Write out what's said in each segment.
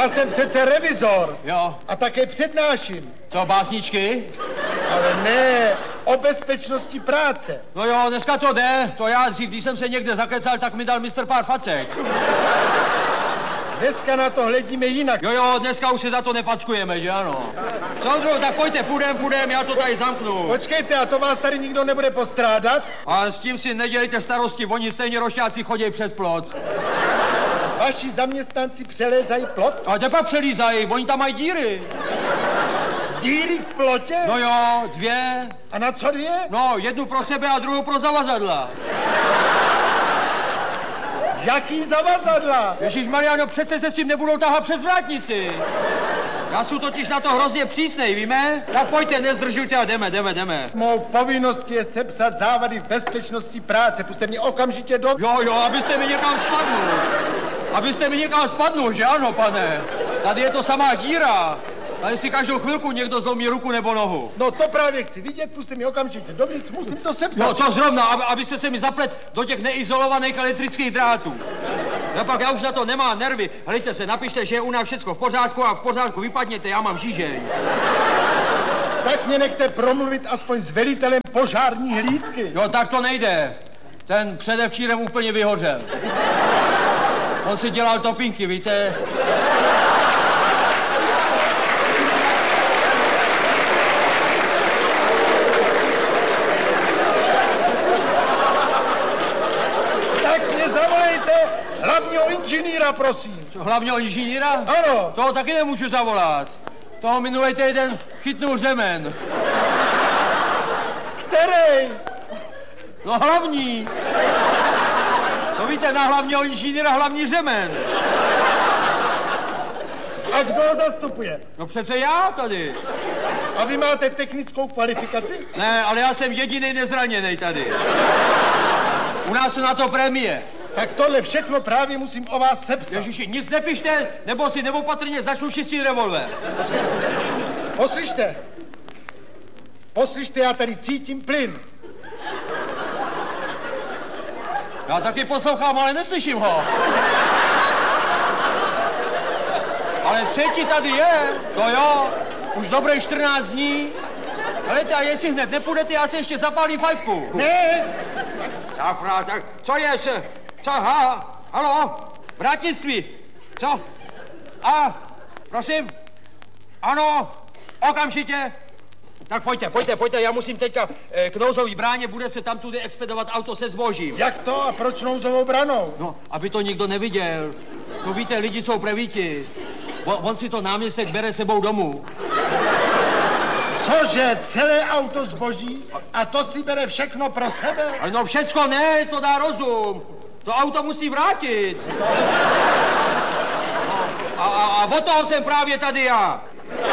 Já jsem přece revizor. Jo. A také přednáším. Co, básničky? Ale ne, o bezpečnosti práce. No jo, dneska to jde. To já dřív, když jsem se někde zakecal, tak mi dal mistr pár facek. Dneska na to hledíme jinak. Jo, dneska už se za to nefackujeme, že ano? Soudru, tak pojďte, půjdem, já to tady zamknu. Počkejte, a to vás tady nikdo nebude postrádat? A s tím si nedělejte starosti, oni stejně rošťáci chodí přes plot. Vaši zaměstnanci přelézají plot? A kde pak přelízají, oni tam mají díry. Díry v plotě? No jo, 2. A na co 2? No, jednu pro sebe a druhou pro zavazadla. Jaký zavazadla? Ježišmarja, no přece se s tím nebudou tahat přes vrátnici. Já jsem totiž na to hrozně přísnej, víme? Tak pojďte, nezdržujte a jdeme. Mou povinností je sepsat závady v bezpečnosti práce. Puste mě okamžitě do... Jo, abyste mi někam spadnul, že ano, pane? Tady je to samá díra. Tady si každou chvilku někdo zlomí ruku nebo nohu. No to právě chci vidět, puste mě okamžitě dovnitř, musím to sepsat. No to zrovna, abyste se mi zaplet do těch neizolovaných elektrických drátů. No pak já už na to nemám nervy. Hleďte se, napište, že je u nás všecko v pořádku a v pořádku vypadněte, já mám žížeň. Tak mě nechte promluvit aspoň s velitelem požární hlídky. Jo, tak to nejde. Ten předevčírem úplně vyhořel. On si dělal topinky, víte? Tak mě zavolejte hlavního inženýra, prosím. Co, hlavního inženýra? Ano. Toho taky nemůžu zavolat. Toho minulý týden chytnul řemen. Který? No hlavní. To víte, na hlavního inženýra hlavní řemen. A kdo ho zastupuje? No přece já tady. A vy máte technickou kvalifikaci? Ne, ale já jsem jedinej nezraněnej tady. U nás jsou na to prémie. Tak tohle všechno právě musím o vás sepsat. Ježiši, nic nepište, nebo si neopatrně začnu čistit revolver. Poslyšte, já tady cítím plyn. Já taky poslouchám, ale neslyším ho. Ale třetí tady je, to jo, už dobrých 14 dní. Helejte, a jestli hned nepůjdete, já se ještě zapálím fajfku. Ne! Tak, co je, co, halo, vrátnictví, co? A, prosím, ano, okamžitě. Tak pojďte, já musím teďka k nouzový bráně, bude se tam tudy expedovat auto se zbožím. Jak to a proč nouzovou branou? No, aby to nikdo neviděl. To víte, lidi jsou prevíti. On si to náměstek bere sebou domů. Cože, celé auto zboží? A to si bere všechno pro sebe? Ale no všecko ne, to dá rozum. To auto musí vrátit. A od toho jsem právě tady já.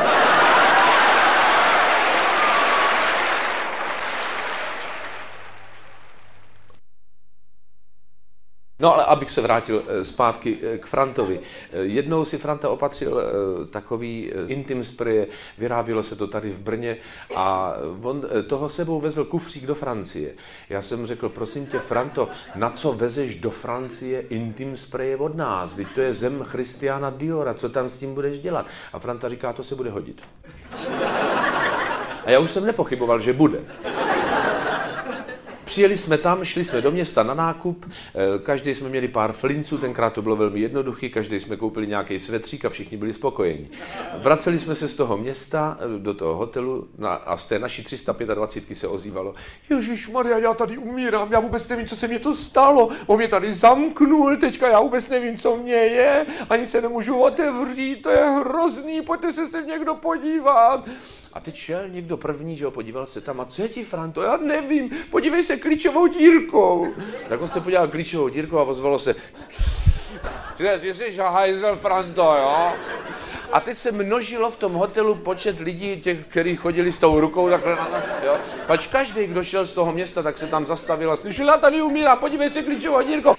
No ale abych se vrátil zpátky k Frantovi. Jednou si Franta opatřil takový intim spray, vyrábělo se to tady v Brně a on toho sebou vezl kufřík do Francie. Já jsem řekl, prosím tě, Franto, na co vezeš do Francie intim spray od nás? Vždyť to je zem Christiana Diora, co tam s tím budeš dělat? A Franta říká, to se bude hodit. A já už jsem nepochyboval, že bude. Přijeli jsme tam, šli jsme do města na nákup, každý jsme měli pár flinců, tenkrát to bylo velmi jednoduchý, každý jsme koupili nějaký svetřík a všichni byli spokojení. Vraceli jsme se z toho města do toho hotelu a z té naší 325 se ozývalo: Ježišmarja, já tady umírám, já vůbec nevím, co se mě to stalo, on mě tady zamknul, teďka já vůbec nevím, co mě je, ani se nemůžu otevřít, to je hrozný, pojďte se sem někdo podívat. A teď šel někdo první, že ho, podíval se tam, a co je ti, Franto, já nevím, podívej se klíčovou dírkou. Tak on se podíval klíčovou dírkou a ozvalo se: ty jsi hajzel, Franto, jo? A teď se množilo v tom hotelu počet lidí, těch, kteří chodili s tou rukou takhle, jo? Pač každý, kdo šel z toho města, tak se tam zastavil a slyšel: já tady umírám, podívej se klíčovou dírkou.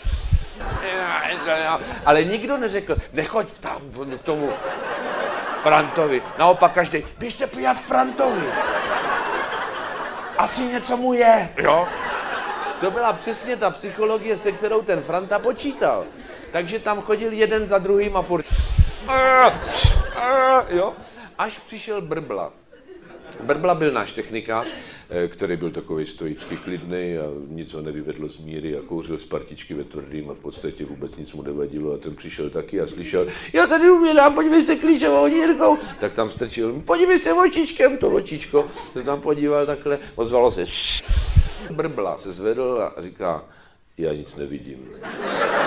Ale nikdo neřekl: nechoď tam k tomu Frantovi. Naopak každý: běžte pijat k Frantovi. Asi něco mu je, jo? To byla přesně ta psychologie, se kterou ten Franta počítal. Takže tam chodil jeden za druhým a furt Jo? Až přišel Brbla. Brbla byl náš technikát, který byl takový stoicky klidný a nic ho nevyvedlo z míry a kouřil z partičky ve tvrdým a v podstatě vůbec nic mu nevadilo a ten přišel taky a slyšel, já tady umělám, podívej se klíčovou dírkou. Tak tam strčil, podívej se očičkem, to očičko, se tam podíval takhle, ozvalo se Brbla se zvedl a říká, já nic nevidím.